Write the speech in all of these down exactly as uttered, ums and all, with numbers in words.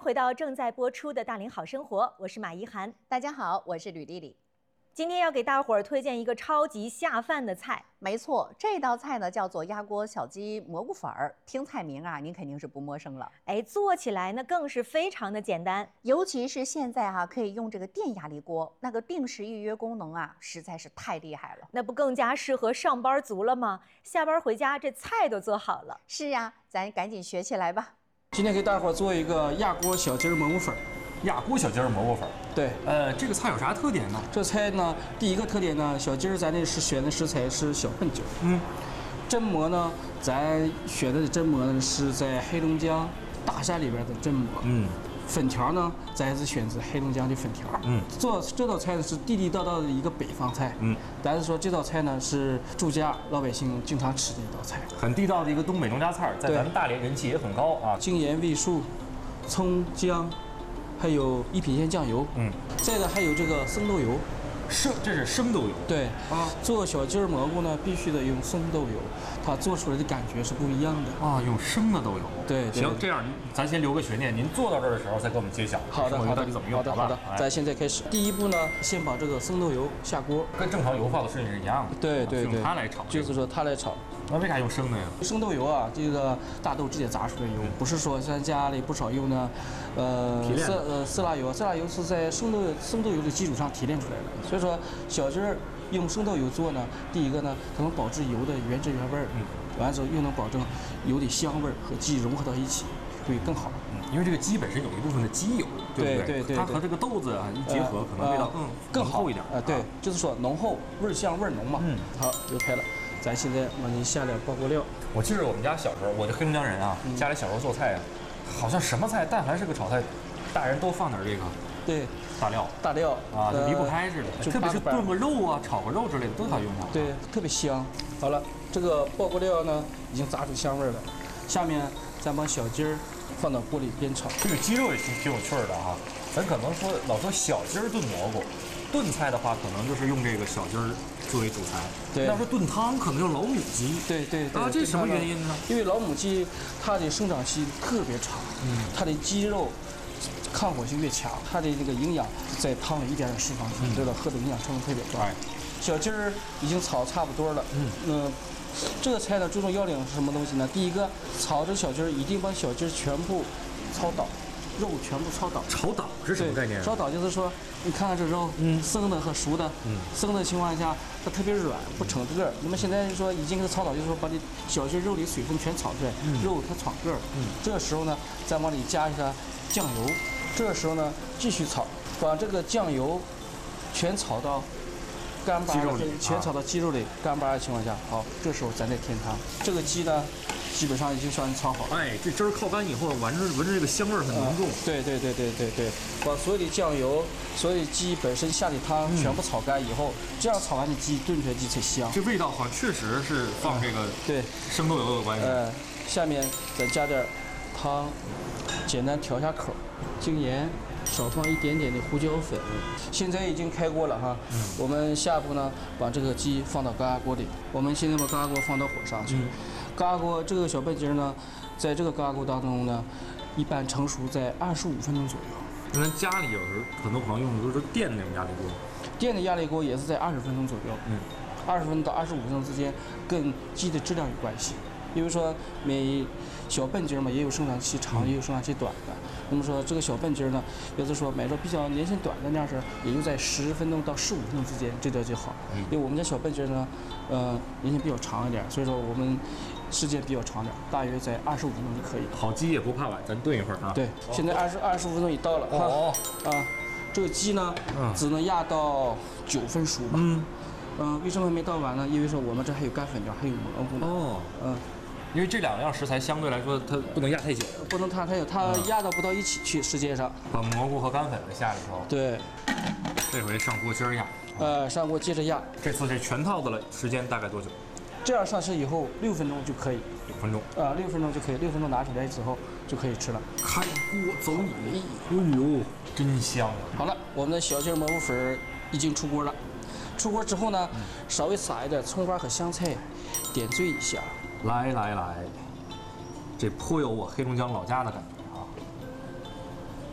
回到正在播出的《大龄好生活》，我是马怡涵。 大家好，我是吕丽丽。 今天要给大伙儿推荐一个超级下饭的菜。 没错，这道菜呢叫做鸭锅小鸡蘑菇粉儿。听菜名啊，您肯定是不陌生了。 哎，做起来呢更是非常的简单， 尤其是现在啊，可以用这个电压力锅，那个定时预约功能啊，实在是太厉害了。 那不更加适合上班族了吗？下班回家这菜都做好了。 是呀，咱赶紧学起来吧。 今天给大伙儿做一个鸭锅小鸡蘑菇粉。 鸭锅小鸡蘑菇粉， 对， 呃，这个菜有啥特点呢？ 这菜呢，第一个特点呢，小鸡儿咱这是选的食材是小笨鸡儿， 嗯， 榛蘑呢，咱选的榛蘑呢是在黑龙江大山里边的榛蘑， 嗯， 粉条呢，咱是选择黑龙江的粉条， 嗯， 做这道菜呢是地地道道的一个北方菜， 嗯， 咱是说这道菜呢是住家老百姓经常吃的一道菜， 很地道的一个东北农家菜，在咱们大连人气也很高啊。 精盐、味素、葱姜。还有一品鲜酱油，嗯，再的还有这个生豆油， 生这是生豆油， 对啊， 做小鸡儿蘑菇呢必须得用生豆油，它做出来的感觉是不一样的啊，用生的豆油， 对， 行，这样咱先留个悬念，您做到这儿的时候再给我们揭晓。 好的，好的， 到底怎么用？ 好的，好的，咱现在开始。第一步呢，先把这个生豆油下锅， 跟正常油放的顺序是一样的， 对对对， 用它来炒， 就是说它来炒。 那为啥用生的呀？ 生豆油啊，这个大豆直接榨出来油，不是说咱家里不少用呢，呃，色呃色拉油，色拉油是在生豆生豆油的基础上提炼出来的。所以说小鸡儿用生豆油做呢，第一个呢，它能保质油的原汁原味儿，嗯，完了之后又能保证油的香味儿和鸡融合到一起，会更好。 嗯，因为这个鸡本身有一部分的鸡油，对不对？对对，它和这个豆子啊一结合，可能味道更更厚一点。 啊，对，就是说浓厚，味儿香味儿浓嘛。嗯，好，油开了。咱现在往里下点爆锅料。 我记得我们家小时候，我这黑龙江人啊，嗯、家里小时候做菜啊，好像什么菜，但凡是个炒菜，大人都放点这个， 对， 大料， 大料啊，就离不开似的。呃、特别是炖个肉啊、炒个肉之类的，都好用它。 对，特别香。好了，这个爆锅料呢，已经炸出香味了。下面咱把小鸡儿放到锅里煸炒。 这个鸡肉也挺挺有趣的哈、啊，咱可能说老说小鸡儿炖蘑菇。炖菜的话，可能就是用这个小鸡儿作为主材。 对， 要是炖汤，可能用老母鸡。 对对对。 啊，这什么原因呢？ 因为老母鸡它的生长期特别长，嗯，它的肌肉抗火性越强，它的这个营养在汤里一点点释放出来，这个喝的营养成分特别高。哎，小鸡儿已经炒差不多了，嗯，呃，这个菜呢注重要领是什么东西呢？第一个，炒这小鸡儿一定把小鸡儿全部焯倒。肉全部焯倒， 焯倒是什么概念？ 焯倒就是说，你看看这肉，嗯，生的和熟的，嗯，生的情况下它特别软，不成个儿。那么现在说已经给它焯倒，就是说把这小鸡肉里水分全炒出来，嗯、肉它闯个儿。嗯，这个时候呢，再往里加一下酱油。这个时候呢，继续炒，把这个酱油全炒到干巴，全炒到鸡肉里干巴的情况下，好，这时候咱再添汤。这个鸡呢。基本上已经算是炒好了。 哎，这汁儿靠干以后，闻着闻着这个香味儿很浓重。 呃、对对对对对对，把所有的酱油、所有的鸡本身下的汤全部炒干以后，嗯、这样炒完的鸡炖出来鸡才香。 这味道好像确实是放这个、呃、 对生豆油有关系。 呃，下面再加点汤，简单调下口，精盐。少放一点点的胡椒粉，现在已经开锅了哈。嗯，我们下一步呢，把这个鸡放到高压锅里。我们现在把高压锅放到火上去。嗯、高压锅这个小笨鸡呢，在这个高压锅当中呢，一般成熟在二十五分钟左右。 那咱家里有时候很多朋友用的都是电的那种压力锅， 电的压力锅也是在二十分钟左右。嗯，二十分钟到二十五分钟之间，跟鸡的质量有关系。因为说每小笨鸡嘛，也有生长期长，也有生长期短的。那么说这个小笨鸡呢，有的时候买着比较年限短的那样式，也就在十分钟到十五分钟之间，这点就好。因为我们家小笨鸡呢，呃，年限比较长一点，所以说我们时间比较长点，大约在二十五分钟就可以。 好鸡也不怕晚，咱炖一会儿啊。 对，现在二十二十五分钟已到了。哦啊，这个鸡呢，只能压到九分熟吧。嗯。嗯，为什么没到完呢？因为说我们这还有干粉条，还有蘑菇呢。哦。嗯。 因为这两样食材相对来说，它不能压太久， 不能太太久，它压到不到一起去，时间上。 把蘑菇和干粉的下里头。 对。 这回上锅接着压。 呃，上锅接着压。 这次这全套的了，时间大概多久？ 这样上市以后六分钟就可以。 六分钟。 啊，六分钟就可以，六分钟拿出来之后就可以吃了。 开锅走你！哎呦，真香啊！ 好了，我们的小鸡蘑菇粉已经出锅了。出锅之后呢，稍微撒一点葱花和香菜，点缀一下。 来来来，这颇有我黑龙江老家的感觉啊！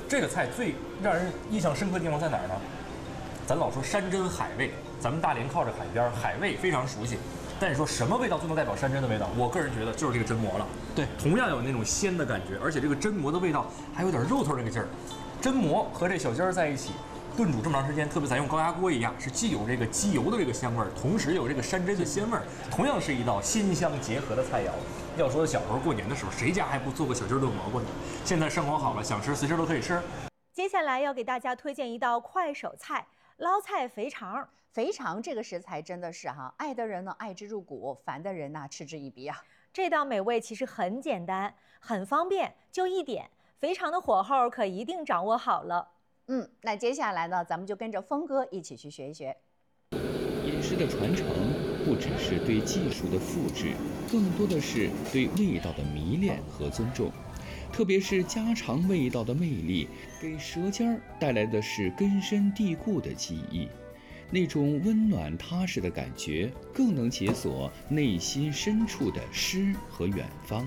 这个菜最让人印象深刻的地方在哪儿呢？咱老说山珍海味，咱们大连靠着海边，海味非常熟悉。但是说什么味道最能代表山珍的味道？我个人觉得就是这个榛蘑了。 对， 同样有那种鲜的感觉，而且这个榛蘑的味道还有点肉头那个劲儿。榛蘑和这小鸡儿在一起炖煮这么长时间，特别咱用高压锅一样，是既有这个鸡油的这个香味儿，同时有这个山珍的鲜味儿，同样是一道鲜香结合的菜肴。要说小时候过年的时候，谁家还不做个小鸡儿炖蘑菇呢？现在生活好了，想吃随时都可以吃。 接下来要给大家推荐一道快手菜——捞菜肥肠。 肥肠这个食材真的是哈，爱的人呢爱之入骨，烦的人呐嗤之以鼻啊。 这道美味其实很简单，很方便，就一点，肥肠的火候可一定掌握好了。 嗯，那接下来呢，咱们就跟着峰哥一起去学一学。 饮食的传承不只是对技术的复制，更多的是对味道的迷恋和尊重。特别是家常味道的魅力，给舌尖儿带来的是根深蒂固的记忆。那种温暖踏实的感觉，更能解锁内心深处的诗和远方。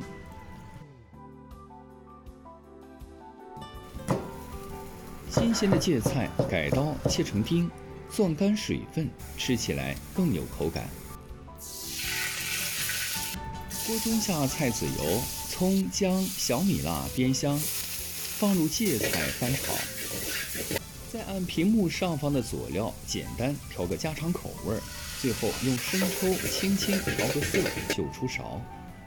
新鲜的芥菜改刀切成丁，攥干水分，吃起来更有口感。锅中下菜籽油、葱、姜、小米辣煸香，放入芥菜翻炒。再按屏幕上方的佐料简单调个家常口味儿，最后用生抽轻轻调个色就出勺。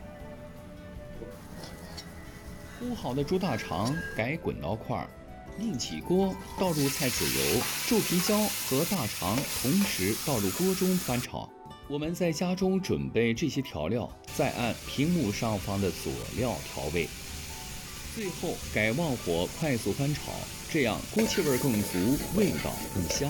烀好的猪大肠改滚刀块，另起锅倒入菜籽油、皱皮椒和大肠，同时倒入锅中翻炒。我们在家中准备这些调料，再按屏幕上方的佐料调味，最后改旺火快速翻炒。这样锅气味更足，味道更香。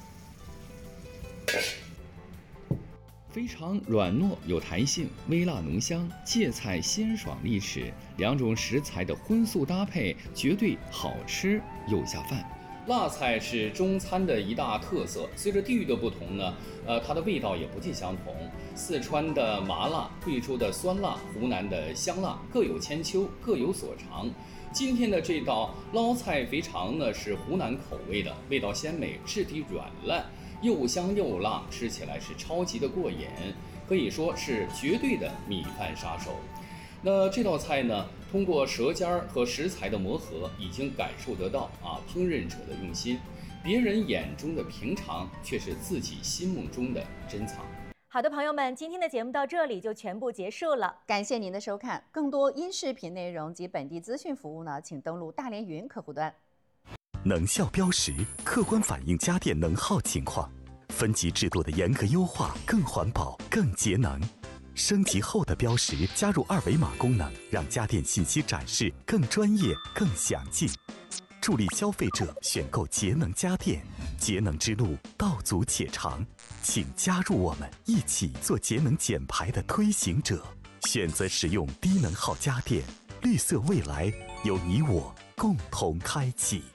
肥肠软糯有弹性，微辣浓香，芥菜鲜爽利齿，两种食材的荤素搭配绝对好吃又下饭。辣菜是中餐的一大特色，随着地域的不同呢，呃，它的味道也不尽相同。四川的麻辣，贵州的酸辣，湖南的香辣，各有千秋，各有所长。今天的这道捞菜肥肠呢，是湖南口味的，味道鲜美，质地软烂，又香又辣，吃起来是超级的过瘾，可以说是绝对的米饭杀手。那这道菜呢，通过舌尖儿和食材的磨合，已经感受得到啊烹饪者的用心，别人眼中的平常，却是自己心目中的珍藏。 好的，朋友们，今天的节目到这里就全部结束了。 感谢您的收看，更多音视频内容及本地资讯服务呢，请登录大连云客户端。 能效标识客观反映家电能耗情况，分级制度的严格优化更环保、更节能。升级后的标识加入二维码功能，让家电信息展示更专业、更详尽，助力消费者选购节能家电。节能之路道阻且长，请加入我们，一起做节能减排的推行者。选择使用低能耗家电，绿色未来由你我共同开启。